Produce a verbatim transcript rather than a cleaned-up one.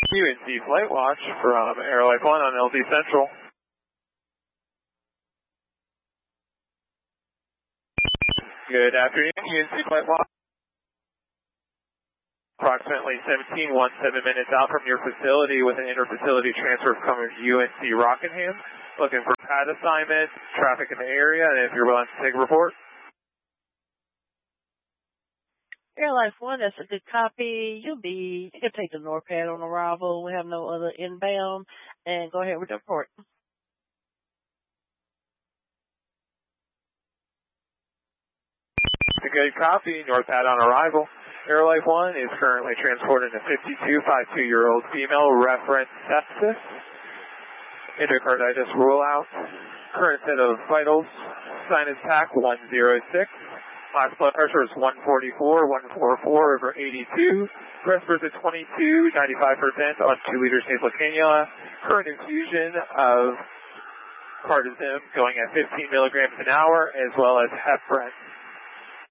U N C Flight Watch from Airlife One on L Z Central. Good afternoon, U N C Flight Watch. Approximately seventeen seventeen minutes out from your facility with an inter-facility transfer from U N C Rockingham. Looking for pad assignment, traffic in the area, and if you're willing to take a report. Airlife One, that's a good copy. You'll be, you can take the north pad on arrival. We have no other inbound. And go ahead with the report. A good copy, north pad on arrival. Airlife One is currently transporting a fifty-two, fifty-two-year-old female, reference sepsis, endocarditis rule out, current set of vitals, sinus pack one oh six. Last blood pressure is one forty-four, one forty-four over eighty-two. Respirators at twenty-two, ninety-five percent on two liters nasal cannula. Current infusion of cardizem going at fifteen milligrams an hour, as well as heparin.